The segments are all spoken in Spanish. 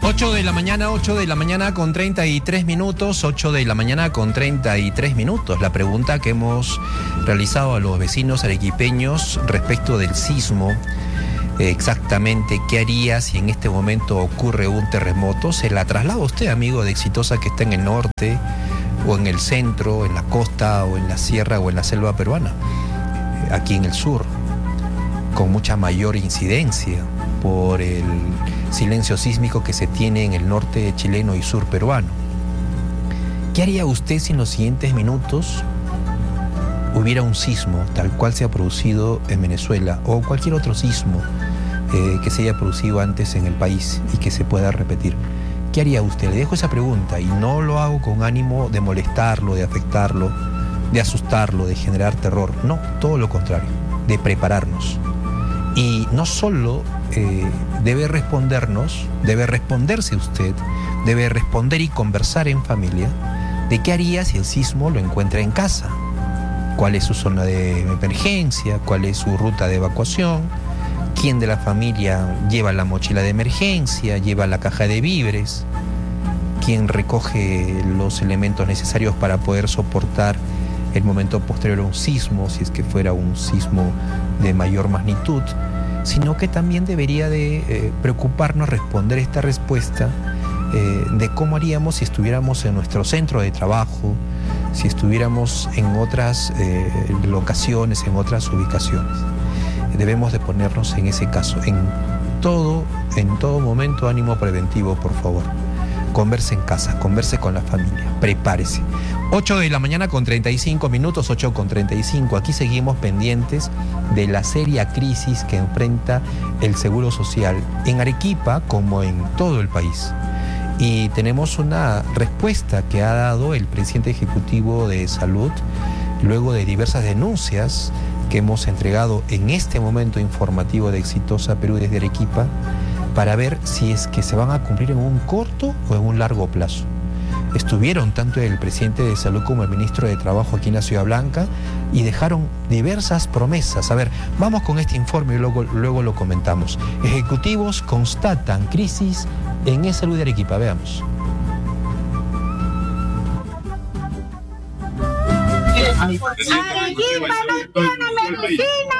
8 de la mañana con 33 minutos, 8 de la mañana con 33 minutos. La pregunta que hemos realizado a los vecinos arequipeños respecto del sismo, exactamente qué haría si en este momento ocurre un terremoto, se la traslada a usted, amigo de Exitosa, que está en el norte, o en el centro, en la costa, o en la sierra, o en la selva peruana, aquí en el sur, con mucha mayor incidencia por el silencio sísmico que se tiene en el norte chileno y sur peruano. ¿Qué haría usted si en los siguientes minutos hubiera un sismo tal cual se ha producido en Venezuela o cualquier otro sismo que se haya producido antes en el país y que se pueda repetir? ¿Qué haría usted? Le dejo esa pregunta y no lo hago con ánimo de molestarlo, de afectarlo, de asustarlo, de generar terror. No, todo lo contrario, de prepararnos. Y no solo debe respondernos, debe responderse usted, debe responder y conversar en familia de qué haría si el sismo lo encuentra en casa. ¿Cuál es su zona de emergencia? ¿Cuál es su ruta de evacuación? ¿Quién de la familia lleva la mochila de emergencia? ¿Lleva la caja de víveres? ¿Quién recoge los elementos necesarios para poder soportar el momento posterior a un sismo, si es que fuera un sismo de mayor magnitud? Sino que también debería de preocuparnos responder esta respuesta de cómo haríamos si estuviéramos en nuestro centro de trabajo, si estuviéramos en otras locaciones, en otras ubicaciones. Debemos de ponernos en ese caso. En todo momento, ánimo preventivo, por favor. Converse en casa, converse con la familia, prepárese. 8 de la mañana con 35 minutos, 8 con 35. Aquí seguimos pendientes de la seria crisis que enfrenta el Seguro Social en Arequipa como en todo el país. Y tenemos una respuesta que ha dado el presidente ejecutivo de Salud luego de diversas denuncias que hemos entregado en este momento informativo de Exitosa Perú desde Arequipa, para ver si es que se van a cumplir en un corto o en un largo plazo. Estuvieron tanto el presidente de Salud como el ministro de Trabajo aquí en la Ciudad Blanca y dejaron diversas promesas. A ver, vamos con este informe y luego lo comentamos. Ejecutivos constatan crisis en E-Salud de Arequipa. Veamos. Arequipa no tiene medicina.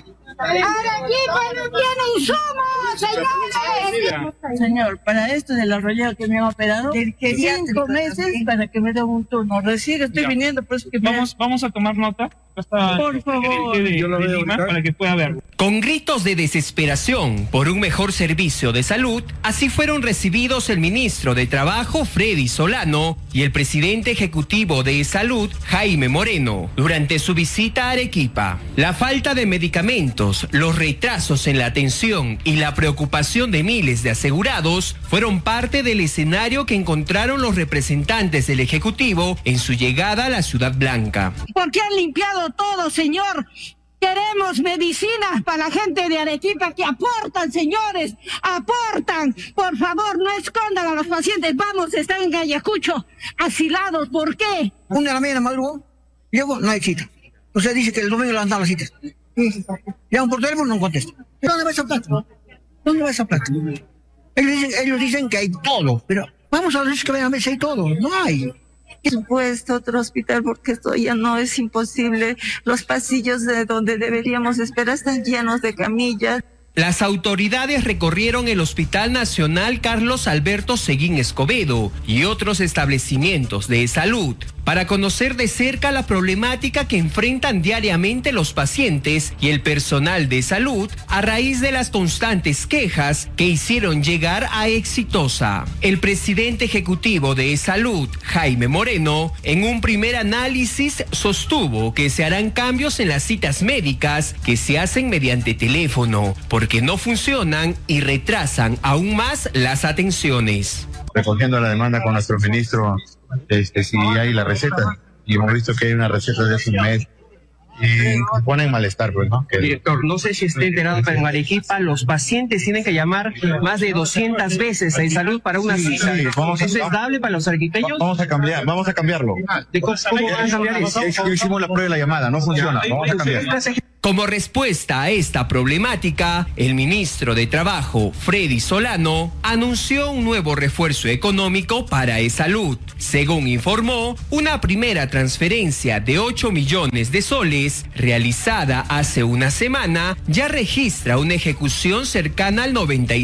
Arequipa no tiene insumos, señores. Señor, para esto del arrollado que me han operado, 5 meses para que me den un turno. Recién estoy viniendo, por eso que vamos a tomar nota. Por favor, yo lo veo para que pueda verlo. Con gritos de desesperación por un mejor servicio de salud, así fueron recibidos el ministro de Trabajo, Freddy Solano, y el presidente ejecutivo de Salud, Jaime Moreno, durante su visita a Arequipa. La falta de medicamentos, los retrasos en la atención y la preocupación de miles de asegurados fueron parte del escenario que encontraron los representantes del Ejecutivo en su llegada a la Ciudad Blanca. ¿Por qué han limpiado todo, señor? Queremos medicinas para la gente de Arequipa que aportan, señores, aportan. Por favor, no escondan a los pacientes. Vamos, están en Ayacucho, asilados. ¿Por qué? Una de la mañana madrugo, llego, no hay cita. Usted dice que el domingo le han dado las citas. Llamo por teléfono, no contesta. ¿Dónde va esa plata? ¿Dónde va esa plata? Ellos dicen que hay todo, pero vamos a ver si que hay todo. No hay. Supuesto otro hospital, porque esto ya no es imposible. Los pasillos de donde deberíamos esperar están llenos de camillas. Las autoridades recorrieron el Hospital Nacional Carlos Alberto Seguín Escobedo y otros establecimientos de salud para conocer de cerca la problemática que enfrentan diariamente los pacientes y el personal de salud a raíz de las constantes quejas que hicieron llegar a Exitosa. El presidente ejecutivo de Salud, Jaime Moreno, en un primer análisis sostuvo que se harán cambios en las citas médicas que se hacen mediante teléfono, porque no funcionan y retrasan aún más las atenciones. Recogiendo la demanda con nuestro ministro, si hay la receta, y hemos visto que hay una receta de hace un mes, y ponen malestar, pues, ¿no? Director, no sé si esté enterado, pero en Arequipa los pacientes tienen que llamar más de 200 veces a Salud para una cita. Sí, ¿Eso es dable para los arequipeños? Vamos a cambiarlo. ¿Cómo van a cambiar eso? Hicimos la prueba de la llamada, no funciona, vamos a cambiar. Como respuesta a esta problemática, el ministro de Trabajo, Freddy Solano, anunció un nuevo refuerzo económico para E-Salud. Según informó, una primera transferencia de 8 millones de soles, realizada hace una semana, ya registra una ejecución cercana al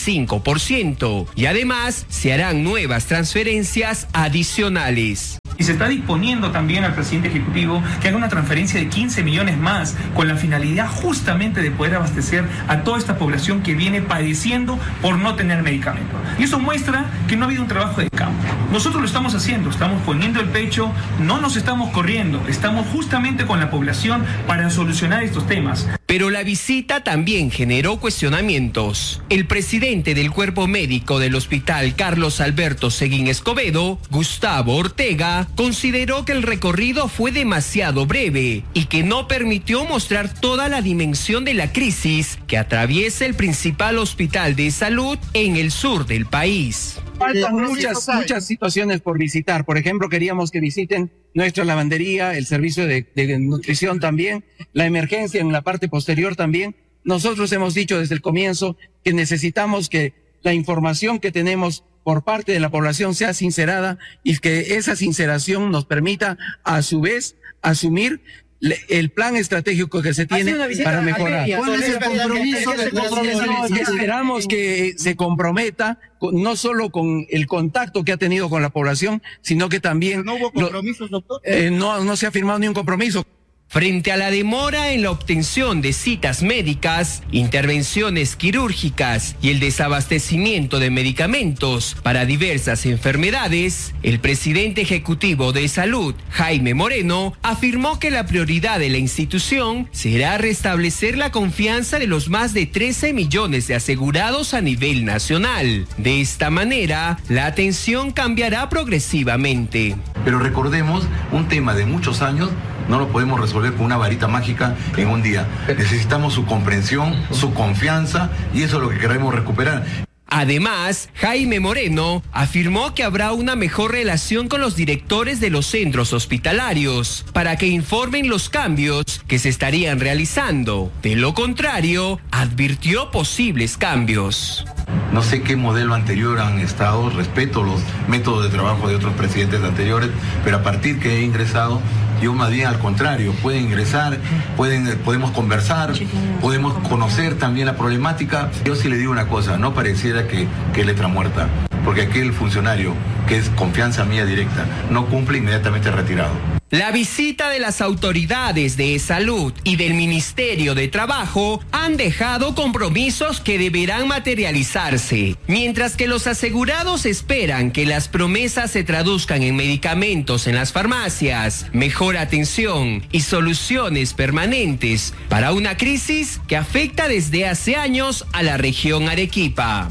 95%, y además se harán nuevas transferencias adicionales. Y se está disponiendo también al presidente ejecutivo que haga una transferencia de 15 millones más con la finalidad justamente de poder abastecer a toda esta población que viene padeciendo por no tener medicamentos. Y eso muestra que no ha habido un trabajo de campo. Nosotros lo estamos haciendo, estamos poniendo el pecho, no nos estamos corriendo, estamos justamente con la población para solucionar estos temas. Pero la visita también generó cuestionamientos. El presidente del Cuerpo Médico del Hospital Carlos Alberto Seguín Escobedo, Gustavo Ortega, consideró que el recorrido fue demasiado breve y que no permitió mostrar toda la dimensión de la crisis que atraviesa el principal hospital de salud en el sur del país. Faltan muchas situaciones por visitar. Por ejemplo, queríamos que visiten nuestra lavandería, el servicio de nutrición también, la emergencia en la parte posterior también. Nosotros hemos dicho desde el comienzo que necesitamos que la información que tenemos por parte de la población sea sincerada y que esa sinceración nos permita a su vez asumir el plan estratégico que se tiene para mejorar. ¿Cuál es el compromiso del presidente? Esperamos que se comprometa no solo con el contacto que ha tenido con la población, sino que también... ¿No hubo compromisos, doctor? No se ha firmado ni un compromiso. Frente a la demora en la obtención de citas médicas, intervenciones quirúrgicas y el desabastecimiento de medicamentos para diversas enfermedades, el presidente ejecutivo de Salud, Jaime Moreno, afirmó que la prioridad de la institución será restablecer la confianza de los más de 13 millones de asegurados a nivel nacional. De esta manera, la atención cambiará progresivamente. Pero recordemos, un tema de muchos años no lo podemos resolver con una varita mágica en un día. Necesitamos su comprensión, su confianza, y eso es lo que queremos recuperar. Además, Jaime Moreno afirmó que habrá una mejor relación con los directores de los centros hospitalarios para que informen los cambios que se estarían realizando. De lo contrario, advirtió posibles cambios. No sé qué modelo anterior han estado, respeto los métodos de trabajo de otros presidentes anteriores, pero a partir que he ingresado, yo más bien al contrario, pueden ingresar, podemos conversar, podemos conocer también la problemática. Yo sí le digo una cosa, no pareciera que letra muerta, porque aquel funcionario que es confianza mía directa no cumple, inmediatamente retirado. La visita de las autoridades de Salud y del Ministerio de Trabajo han dejado compromisos que deberán materializarse, mientras que los asegurados esperan que las promesas se traduzcan en medicamentos en las farmacias, mejor atención y soluciones permanentes para una crisis que afecta desde hace años a la región Arequipa.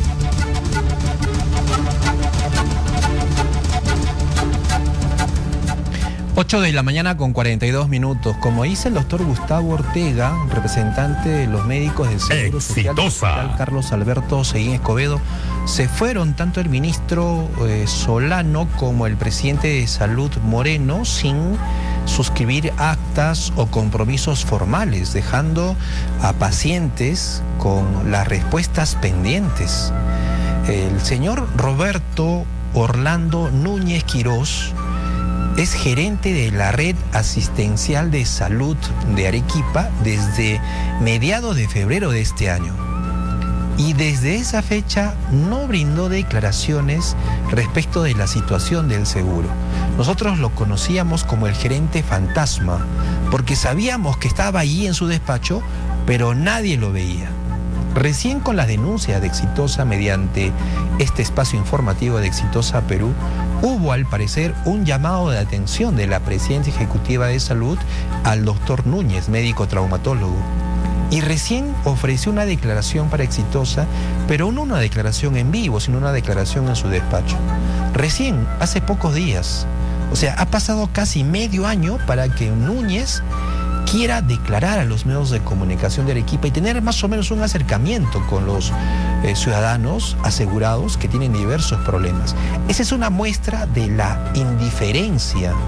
8 de la mañana con 42 minutos. Como dice el doctor Gustavo Ortega, representante de los médicos del Seguro Social del Hospital Carlos Alberto Seguín Escobedo, se fueron tanto el ministro Solano como el presidente de Salud Moreno sin suscribir actas o compromisos formales, dejando a pacientes con las respuestas pendientes. El señor Roberto Orlando Núñez Quirós es gerente de la Red Asistencial de Salud de Arequipa desde mediados de febrero de este año. Y desde esa fecha no brindó declaraciones respecto de la situación del seguro. Nosotros lo conocíamos como el gerente fantasma, porque sabíamos que estaba allí en su despacho, pero nadie lo veía. Recién con las denuncias de Exitosa mediante este espacio informativo de Exitosa Perú, hubo al parecer un llamado de atención de la Presidencia Ejecutiva de Salud al doctor Núñez, médico traumatólogo. Y recién ofreció una declaración para Exitosa, pero no una declaración en vivo, sino una declaración en su despacho. Recién, hace pocos días. O sea, ha pasado casi medio año para que Núñez quiera declarar a los medios de comunicación de Arequipa y tener más o menos un acercamiento con los ciudadanos asegurados que tienen diversos problemas. Esa es una muestra de la indiferencia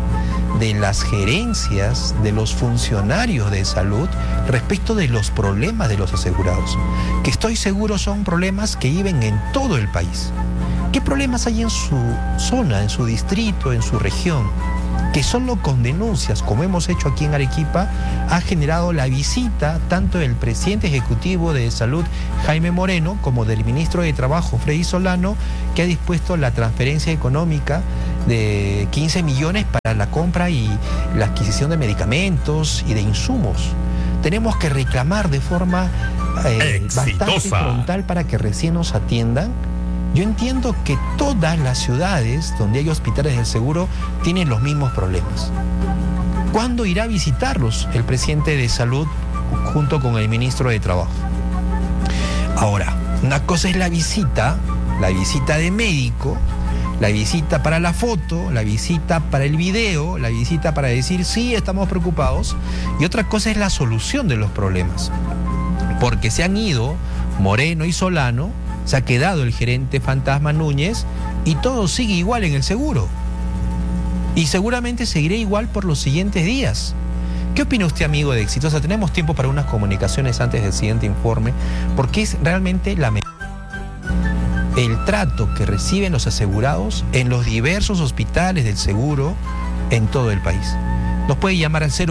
de las gerencias, de los funcionarios de salud respecto de los problemas de los asegurados, que estoy seguro son problemas que viven en todo el país. ¿Qué problemas hay en su zona, en su distrito, en su región? Que solo con denuncias, como hemos hecho aquí en Arequipa, ha generado la visita tanto del presidente ejecutivo de Salud, Jaime Moreno, como del ministro de Trabajo, Freddy Solano, que ha dispuesto la transferencia económica de 15 millones para la compra y la adquisición de medicamentos y de insumos. Tenemos que reclamar de forma bastante frontal para que recién nos atiendan. Yo entiendo que todas las ciudades donde hay hospitales del seguro tienen los mismos problemas. ¿Cuándo irá a visitarlos el presidente de Salud junto con el ministro de Trabajo? Ahora, una cosa es la visita de médico, la visita para la foto, la visita para el video, la visita para decir sí, estamos preocupados, y otra cosa es la solución de los problemas. Porque se han ido Moreno y Solano, se ha quedado el gerente fantasma Núñez y todo sigue igual en el seguro. Y seguramente seguirá igual por los siguientes días. ¿Qué opina usted, amigo de Exitosa? Tenemos tiempo para unas comunicaciones antes del siguiente informe, porque es realmente lamentable el trato que reciben los asegurados en los diversos hospitales del seguro en todo el país. Nos puede llamar al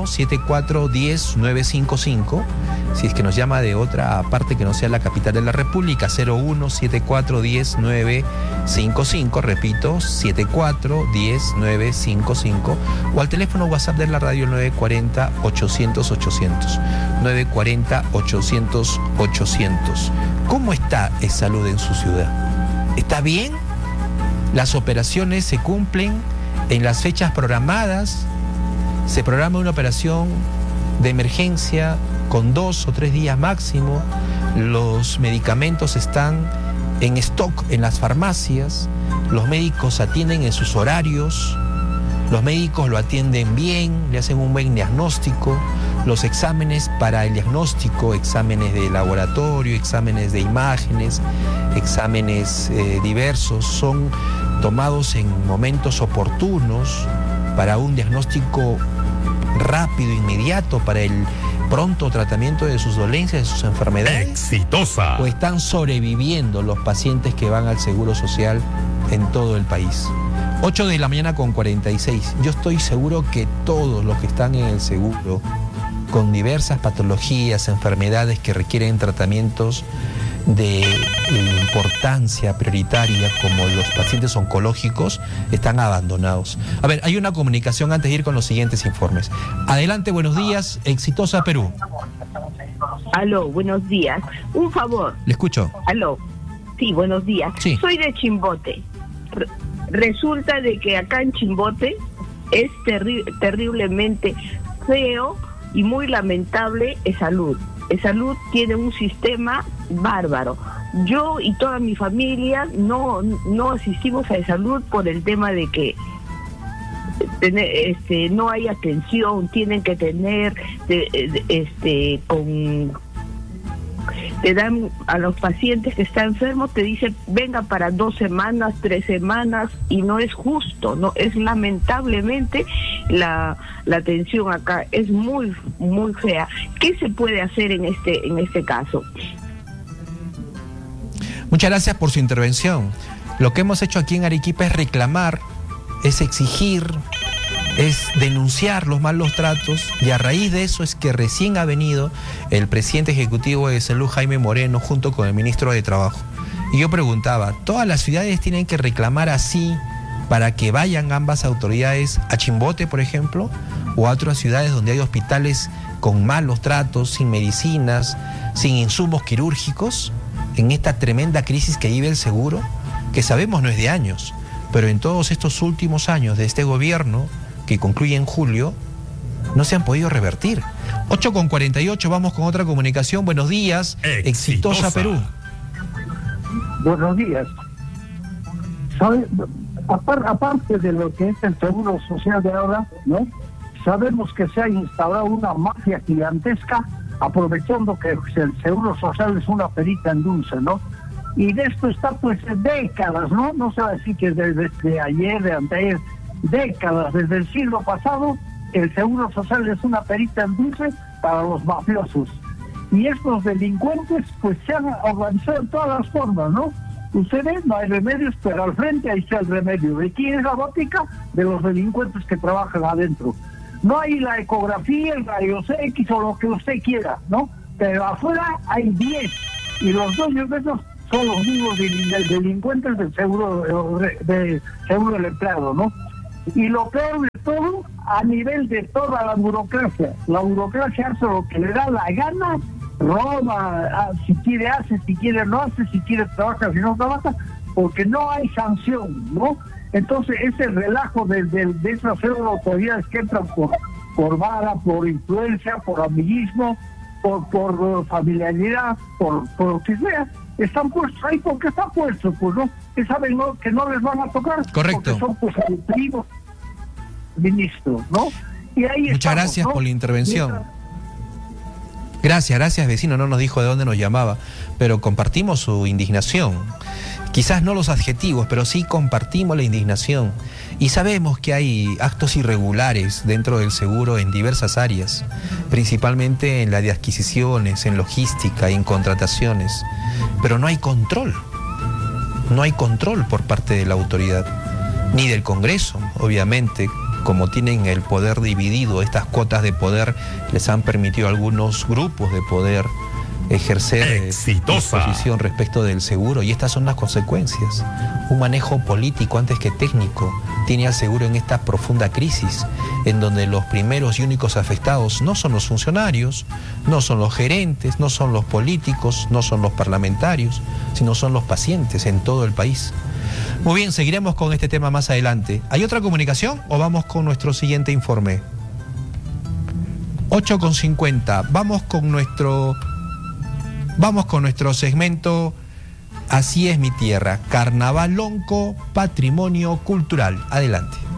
01-7410-955, si es que nos llama de otra parte que no sea la capital de la República, 01-7410-955, repito, 7410-955, o al teléfono WhatsApp de la radio 940-800-800, 940-800-800. ¿Cómo está salud en su ciudad? ¿Está bien? ¿Las operaciones se cumplen en las fechas programadas? Se programa una operación de emergencia con 2 o 3 días máximo. Los medicamentos están en stock en las farmacias. Los médicos atienden en sus horarios. Los médicos lo atienden bien, le hacen un buen diagnóstico. Los exámenes para el diagnóstico, exámenes de laboratorio, exámenes de imágenes, exámenes diversos, son tomados en momentos oportunos para un diagnóstico rápido, inmediato, para el pronto tratamiento de sus dolencias, de sus enfermedades. Exitosa. O están sobreviviendo los pacientes que van al Seguro Social en todo el país. 8 de la mañana con 46. Yo estoy seguro que todos los que están en el seguro con diversas patologías, enfermedades que requieren tratamientos de importancia prioritaria, como los pacientes oncológicos, están abandonados. A ver, hay una comunicación antes de ir con los siguientes informes. Adelante, buenos días, Exitosa Perú. Aló, buenos días. Un favor. Le escucho. Aló. Sí, buenos días. Sí. Soy de Chimbote. Resulta de que acá en Chimbote es terriblemente feo y muy lamentable Salud. Salud tiene un sistema bárbaro. Yo y toda mi familia no asistimos a Salud por el tema de que no hay atención, tienen que tener te dan a los pacientes que están enfermos, te dicen venga para 2 semanas, 3 semanas, y no es justo, no es, lamentablemente la atención acá es muy muy fea. ¿Qué se puede hacer en este caso? Muchas gracias por su intervención. Lo que hemos hecho aquí en Arequipa es reclamar, es exigir, es denunciar los malos tratos, y a raíz de eso es que recién ha venido el presidente ejecutivo de Salud, Jaime Moreno, junto con el ministro de Trabajo. Y yo preguntaba, ¿todas las ciudades tienen que reclamar así para que vayan ambas autoridades a Chimbote, por ejemplo, o a otras ciudades donde hay hospitales con malos tratos, sin medicinas, sin insumos quirúrgicos, en esta tremenda crisis que vive el seguro, que sabemos no es de años, pero en todos estos últimos años de este gobierno, que concluye en julio, no se han podido revertir? 8:48, vamos con otra comunicación. Buenos días, Exitosa Perú. Buenos días. Aparte de lo que es el Seguro Social de ahora, ¿no? Sabemos que se ha instaurado una mafia gigantesca, aprovechando que el Seguro Social es una perita en dulce, ¿no? Y de esto está pues décadas, ¿no? No se va a decir que desde ayer, de antes, décadas, desde el siglo pasado, el seguro social es una perita en dulce para los mafiosos. Y estos delincuentes pues se han organizado en todas las formas, ¿no? Ustedes no hay remedios, pero al frente ahí está el remedio. ¿De quién es la botica? De los delincuentes que trabajan adentro. No hay la ecografía, el rayos X o lo que usted quiera, ¿no? Pero afuera hay 10 y los dueños de esos son los mismos delincuentes del seguro del empleado, ¿no? Y lo peor de todo, a nivel de toda la burocracia hace lo que le da la gana, roba, si quiere hace, si quiere no hace, si quiere trabaja, si no trabaja, porque no hay sanción, ¿no? Entonces ese relajo de esas autoridades que entran por vara, por influencia, por amiguismo, por familiaridad, por lo que sea, están puestos ahí porque están puestos, pues no, que saben que no les van a tocar. Correcto. Porque son pues primos ministros, ¿no? Y ahí muchas estamos, gracias, ¿no? por la intervención. Gracias, vecino, no nos dijo de dónde nos llamaba, pero compartimos su indignación. Quizás no los adjetivos, pero sí compartimos la indignación. Y sabemos que hay actos irregulares dentro del seguro en diversas áreas, principalmente en la de adquisiciones, en logística, en contrataciones. Pero no hay control. No hay control por parte de la autoridad, ni del Congreso, obviamente. Como tienen el poder dividido, estas cuotas de poder les han permitido a algunos grupos de poder ejercer disposición respecto del seguro, y estas son las consecuencias. Un manejo político antes que técnico tiene al seguro en esta profunda crisis, en donde los primeros y únicos afectados no son los funcionarios, no son los gerentes, no son los políticos, no son los parlamentarios, sino son los pacientes en todo el país. Muy bien, seguiremos con este tema más adelante. ¿Hay otra comunicación o vamos con nuestro siguiente informe? 8:50. Vamos con nuestro segmento Así es mi tierra, Carnavalonco, Patrimonio Cultural. Adelante.